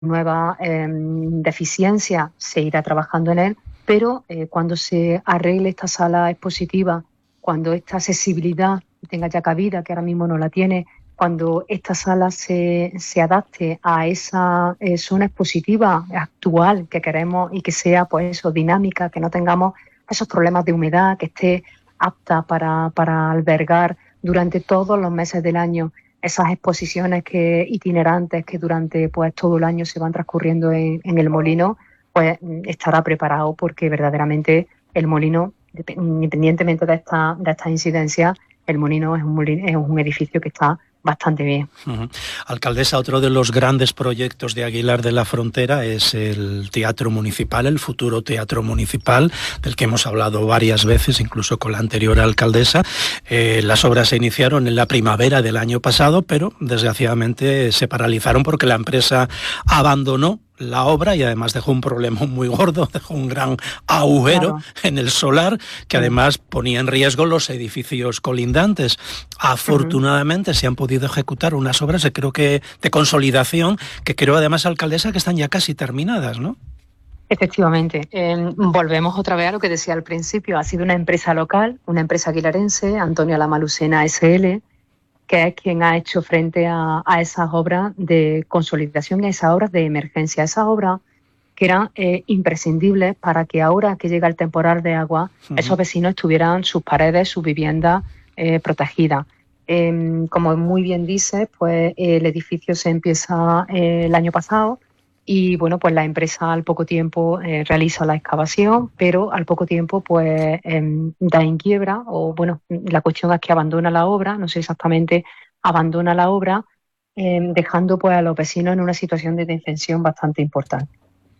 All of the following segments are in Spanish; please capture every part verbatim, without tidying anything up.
nuevas eh, deficiencias se irá trabajando en él, pero eh, cuando se arregle esta sala expositiva, cuando esta accesibilidad tenga ya cabida, que ahora mismo no la tiene, cuando esta sala se, se adapte a esa eh, zona expositiva actual que queremos y que sea pues eso, dinámica, que no tengamos esos problemas de humedad, que esté apta para, para albergar durante todos los meses del año esas exposiciones que itinerantes que durante pues todo el año se van transcurriendo en, en el molino, pues estará preparado, porque verdaderamente el molino, independientemente de esta, de esta incidencia, el molino es un, molino, es un edificio que está bastante bien. Uh-huh. Alcaldesa, otro de los grandes proyectos de Aguilar de la Frontera es el Teatro Municipal, el futuro Teatro Municipal, del que hemos hablado varias veces, incluso con la anterior alcaldesa. Eh, las obras se iniciaron en la primavera del año pasado, pero desgraciadamente se paralizaron porque la empresa abandonó la obra y además dejó un problema muy gordo, dejó un gran agujero, claro, en el solar, que además ponía en riesgo los edificios colindantes. Afortunadamente uh-huh. se han podido ejecutar unas obras, de, creo que de consolidación, que creo además, alcaldesa, que están ya casi terminadas, ¿no? Efectivamente. Eh, volvemos otra vez a lo que decía al principio. Ha sido una empresa local, una empresa aguilarense, Antonio Lamalucena S L, que es quien ha hecho frente a, a esas obras de consolidación y a esas obras de emergencia, esas obras que eran eh, imprescindibles para que ahora que llega el temporal de agua, uh-huh. esos vecinos tuvieran sus paredes, sus viviendas eh, protegidas. Eh, como muy bien dice, pues el edificio se empieza eh, el año pasado y bueno, pues la empresa al poco tiempo eh, realiza la excavación, pero al poco tiempo pues eh, da en quiebra, o bueno, la cuestión es que abandona la obra, no sé exactamente, abandona la obra, eh, dejando pues a los vecinos en una situación de indefensión bastante importante.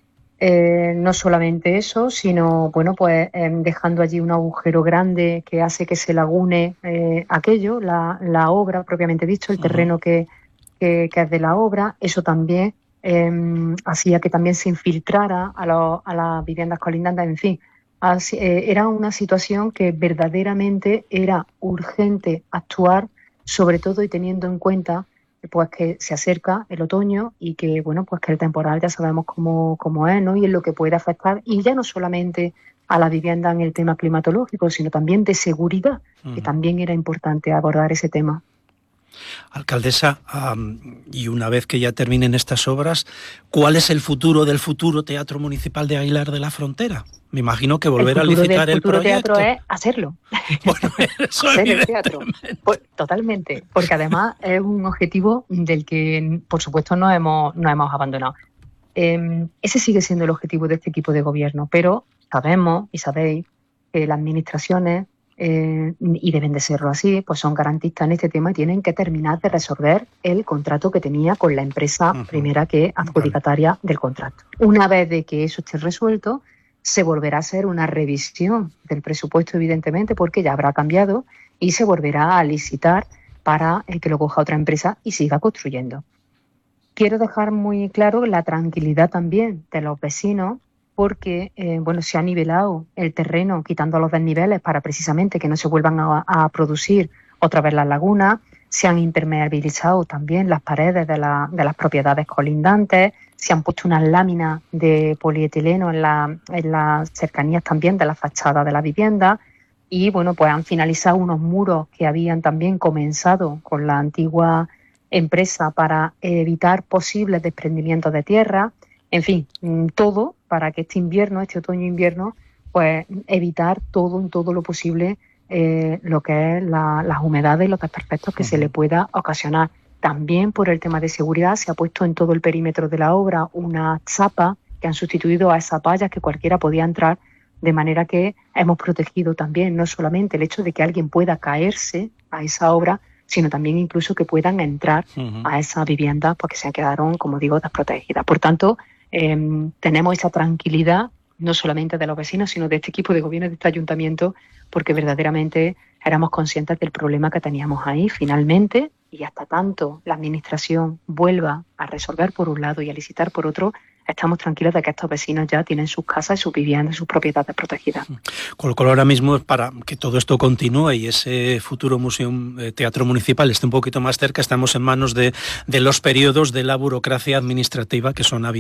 Eh, no solamente eso, sino bueno, pues eh, dejando allí un agujero grande que hace que se lagune eh, aquello, la, la obra propiamente dicho, el terreno que, que, que es de la obra. Eso también Eh, hacía que también se infiltrara a, lo, a las viviendas colindantes, en fin. Así, eh, era una situación que verdaderamente era urgente actuar, sobre todo y teniendo en cuenta pues que se acerca el otoño y que bueno, pues que el temporal ya sabemos cómo, cómo es, ¿no? Y en lo que puede afectar, y ya no solamente a la vivienda en el tema climatológico, sino también de seguridad, uh-huh. que también era importante abordar ese tema. Alcaldesa, um, y una vez que ya terminen estas obras, ¿cuál es el futuro del futuro Teatro Municipal de Aguilar de la Frontera? Me imagino que volver a licitar el proyecto. El futuro del teatro es hacerlo. Bueno, eso hacer el teatro. Pues, totalmente, porque además es un objetivo del que, por supuesto, no hemos, no hemos abandonado. Eh, ese sigue siendo el objetivo de este equipo de gobierno, pero sabemos y sabéis que las administraciones, Eh, y deben de serlo así, pues son garantistas en este tema y tienen que terminar de resolver el contrato que tenía con la empresa uh-huh. primera que es adjudicataria del contrato. Una vez de que eso esté resuelto, se volverá a hacer una revisión del presupuesto, evidentemente, porque ya habrá cambiado, y se volverá a licitar para eh, que lo coja otra empresa y siga construyendo. Quiero dejar muy claro la tranquilidad también de los vecinos, porque eh, bueno, se ha nivelado el terreno quitando los desniveles para precisamente que no se vuelvan a, a producir otra vez las lagunas. Se han impermeabilizado también las paredes de, la, de las propiedades colindantes, se han puesto unas láminas de polietileno en, la, en las cercanías también de la fachada de la vivienda, y bueno, pues han finalizado unos muros que habían también comenzado con la antigua empresa para evitar posibles desprendimientos de tierra. En fin, todo para que este invierno, este otoño-invierno, pues evitar todo, en todo lo posible, eh, lo que es la, las humedades y los desperfectos que uh-huh. se le pueda ocasionar. También por el tema de seguridad se ha puesto en todo el perímetro de la obra una chapa que han sustituido a esas vallas que cualquiera podía entrar, de manera que hemos protegido también no solamente el hecho de que alguien pueda caerse a esa obra, sino también incluso que puedan entrar uh-huh. a esa vivienda porque se quedaron, como digo, desprotegidas. Por tanto, Eh, tenemos esa tranquilidad no solamente de los vecinos, sino de este equipo de gobierno, de este ayuntamiento, porque verdaderamente éramos conscientes del problema que teníamos ahí. Finalmente, y hasta tanto la administración vuelva a resolver por un lado y a licitar por otro, estamos tranquilos de que estos vecinos ya tienen sus casas y sus viviendas, sus propiedades protegidas. Con lo cual ahora mismo, para que todo esto continúe y ese futuro museo eh, teatro municipal esté un poquito más cerca, estamos en manos de, de los periodos de la burocracia administrativa que son habituales